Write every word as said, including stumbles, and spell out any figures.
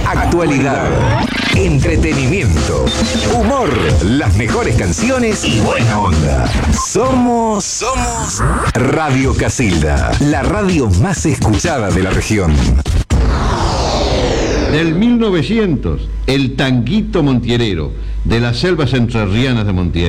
Actualidad, entretenimiento, humor, las mejores canciones y buena onda. Somos, somos Radio Casilda, la radio más escuchada de la región. Del mil novecientos, el tanguito montierero de las selvas entrerrianas de Montiel.